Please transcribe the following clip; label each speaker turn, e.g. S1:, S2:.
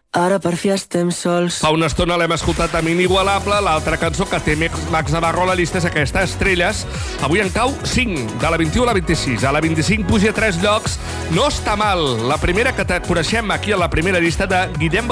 S1: Ara per fi estem sols.
S2: Fa una estona l'hem escoltat amb Inigualable, l'altra cançó que té Max Navarro a la llista és aquesta, Estrelles. Avui en cau 5, de la 21 a la 26. A la 25 puja 3 llocs. No està mal. La primera que coneixem aquí a la primera llista de Guillem